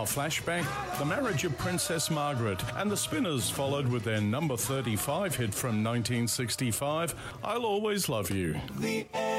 Our flashback, The Marriage of Princess Margaret, and the Spinners followed with their number 35 hit from 1965, I'll Always Love You.